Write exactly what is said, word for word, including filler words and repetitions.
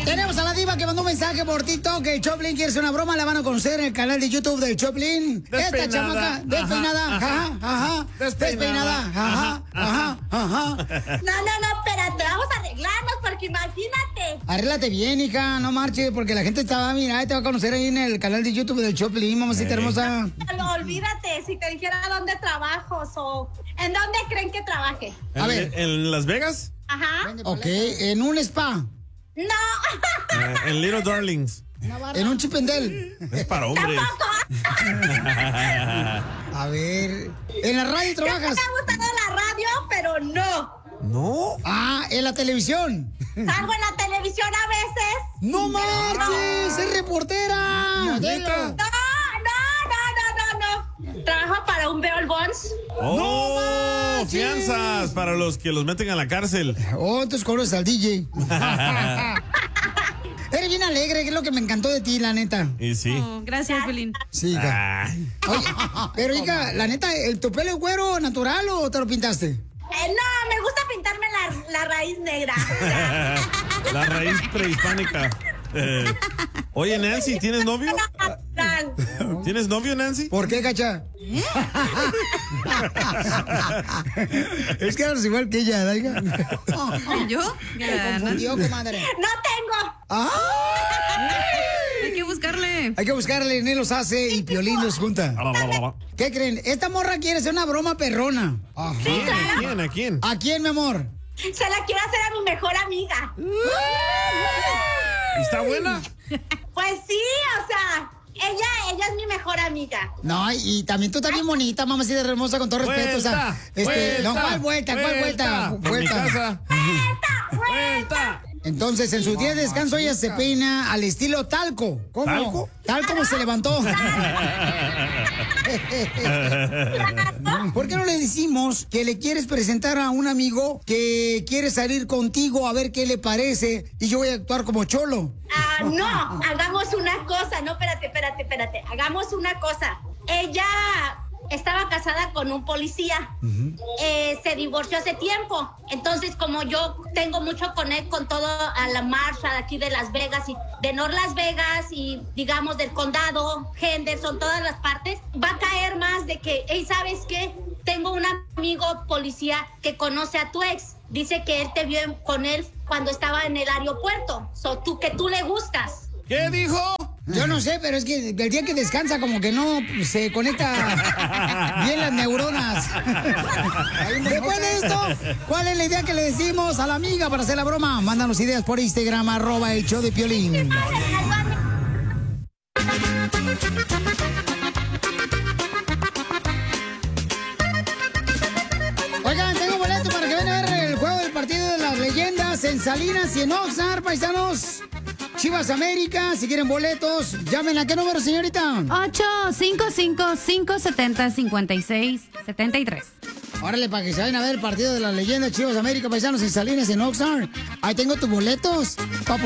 Tenemos a la diva que mandó un mensaje por TikTok que el Choplin quiere hacer una broma. La van a conocer en el canal de YouTube del Choplin. Despeinada. Esta chamaca, despeinada, ajá, ajá, despeinada, ajá, ajá, ajá. No, no, no, espérate, vamos a arreglarnos porque imagínate. Arréglate bien, hija, no marches, porque la gente te va a mirar, te va a conocer ahí en el canal de YouTube del Choplin, mamacita hermosa. No, olvídate, si te dijera dónde trabajo o en dónde creen que trabaje. ¿En, A ver. ¿En Las Vegas? Ajá. Ok, en un spa, No. Eh, en Little Darlings. en un chipendel. Es para hombres. A ver, ¿en la radio trabajas? Me ha gustado la radio, pero no. No. Ah, ¿en la televisión? Salgo en la televisión a veces. ¡No marches! ¡Es reportera! ¿Neta? No, no, no, no, no, no. Trabajo para un Bear Bonds. ¡Oh! ¡No manches! Fianzas para los que los meten a la cárcel. Oh, entonces conoces al D J. Eres bien alegre, que es lo que me encantó de ti, la neta. Y sí. Oh, gracias, Pelín. Sí, hija. Ay. Oye, pero, hija, la neta, ¿el tu pelo es güero natural o te lo pintaste? Eh, no, me gusta pintarme la, la raíz negra. La raíz prehispánica. Eh, Oye, Nancy, ¿tienes novio? Natural. ¿Tienes novio, Nancy? ¿Por qué, cacha? Es que eres igual que ella, hija. ¿Yo? Ya, Confundió, comadre. No tengo. ¡Ah! hay que buscarle. Hay que buscarle, Nel los hace y Piolín los junta. ¿Qué creen? Esta morra quiere hacer una broma perrona. ¿A quién? ¿A quién? ¿A quién? ¿A quién, mi amor? Se la quiero hacer a mi mejor amiga. ¿Está buena? Pues sí, o sea, ella, ella es mi mejor amiga. No, y también tú también bonita, mamacita hermosa, con todo respeto. O sea, Vuelta, este, vuelta, no, ¿cuál vuelta? ¿Cuál vuelta? vuelta. En mi casa. ¡Vuelta! Entonces, en su día de descanso, ella se peina al estilo talco. ¿Cómo? ¿Talco? Tal como se levantó. ¿Por qué no le decimos que le quieres presentar a un amigo que quiere salir contigo a ver qué le parece y yo voy a actuar como cholo? Ah, no, hagamos una cosa. No, espérate, espérate, espérate. Hagamos una cosa. Ella estaba casada con un policía. Eh, se divorció hace tiempo. Entonces, como yo tengo mucho connect con todo a la marcha de aquí de Las Vegas y de North Las Vegas y digamos del condado, Henderson, todas las partes, va a caer más de que, hey, ¿sabes qué? Tengo un amigo policía que conoce a tu ex. Dice que él te vio con él cuando estaba en el aeropuerto. So, tú, que tú le gustas. ¿Qué dijo? Yo no sé, pero es que el día que descansa como que no se conecta bien las neuronas. Después de esto, ¿cuál es la idea que le decimos a la amiga para hacer la broma? Mándanos ideas por Instagram, arroba el show de Piolín. Oigan, tengo boleto para que vayan a ver el juego del partido de las leyendas en Salinas y en Oxnard, paisanos. Chivas América, si quieren boletos, llamen a qué número, señorita. ocho cinco cinco, cinco siete cero, cinco seis siete tres. Órale, para que se vayan a ver el partido de las leyendas Chivas América, paisanos en Salinas, en Oxnard. Ahí tengo tus boletos. Papu.